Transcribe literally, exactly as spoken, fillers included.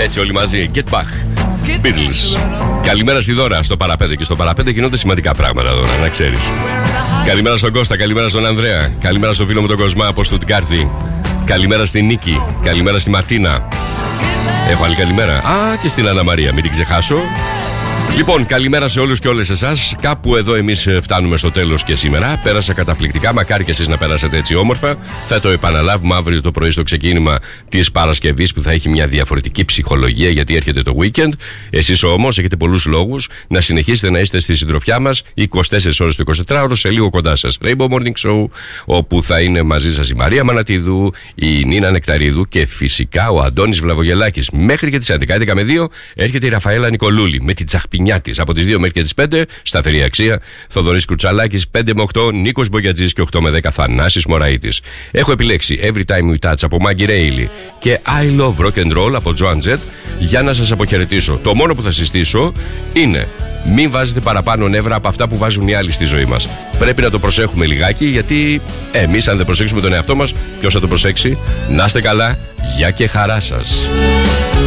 Έτσι όλοι μαζί. Get back. Beatles. Καλημέρα στη Δώρα στο παραπέντε. Και στο παραπέντε γίνονται σημαντικά πράγματα τώρα, να ξέρεις. Καλημέρα στον Κώστα, καλημέρα στον Ανδρέα. Καλημέρα στο φίλο μου τον Κοσμά από Στουτγκάρδη. Καλημέρα στη Νίκη. Καλημέρα στη Ματίνα. Έχω άλλη καλημέρα. Α, και στην Αννα Μαρία, μην την ξεχάσω. Λοιπόν, καλημέρα σε όλους και όλες εσάς. Κάπου εδώ εμείς φτάνουμε στο τέλος και σήμερα. Πέρασα καταπληκτικά. Μακάρι και εσείς να περάσετε έτσι όμορφα. Θα το επαναλάβουμε αύριο το πρωί στο ξεκίνημα της Παρασκευής, που θα έχει μια διαφορετική ψυχολογία, γιατί έρχεται το weekend. Εσείς όμως έχετε πολλούς λόγους να συνεχίσετε να είστε στη συντροφιά μας είκοσι τέσσερις ώρες το εικοσιτετράωρο, σε λίγο κοντά σας Rainbow Morning Show, όπου θα είναι μαζί σας η Μαρία Μανατίδου, η Νίνα Νεκταρίδου και φυσικά ο Αντώνης Βλαβογελάκης. Μέχρι και τις έντεκα, έντεκα με δύο έρχεται η Ραφαέλα Νικολούλη με την τσαχπινιά της. Από τις δύο μέχρι και τις πέντε, σταθερή αξία. Θοδωρής Κουτσαλάκης, πέντε με οκτώ, Νίκος Μπογιατζής και οκτώ με δέκα, Θανάσης Μωραΐτης. Έχω επιλέξει Every Time We Touch από Maggie Reilly και I Love Rock and Roll από Joan Jett για να σας αποχαιρετήσω. Το μόνο που θα συστήσω είναι: μην βάζετε παραπάνω νεύρα από αυτά που βάζουν οι άλλοι στη ζωή μας. Πρέπει να το προσέχουμε λιγάκι, γιατί εμείς, αν δεν προσέξουμε τον εαυτό μας, ποιος θα το προσέξει? Να είστε καλά, γεια και χαρά σας.